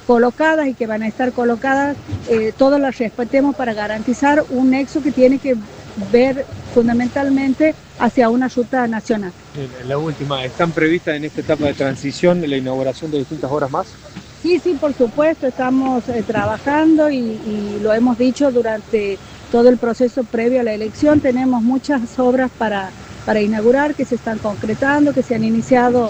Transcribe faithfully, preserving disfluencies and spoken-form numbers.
colocadas y que van a estar colocadas, eh, todas las respetemos para garantizar un nexo que tiene que ver fundamentalmente hacia una ruta nacional. La última, ¿están previstas en esta etapa de transición la inauguración de distintas obras más? Sí, sí, por supuesto, estamos eh, trabajando y, y lo hemos dicho durante todo el proceso previo a la elección. Tenemos muchas obras para, para inaugurar que se están concretando, que se han iniciado